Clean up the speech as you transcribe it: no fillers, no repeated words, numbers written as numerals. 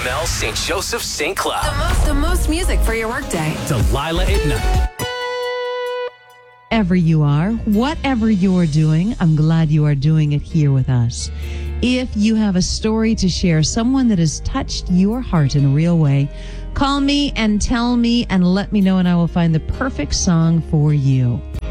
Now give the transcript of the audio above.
Carmel, St. Joseph, St. Cloud. The most music for your workday. Delilah at night. Wherever you are, whatever you're doing, I'm glad you are doing it here with us. If you have a story to share, someone that has touched your heart in a real way, call me and tell me and let me know, and I will find the perfect song for you.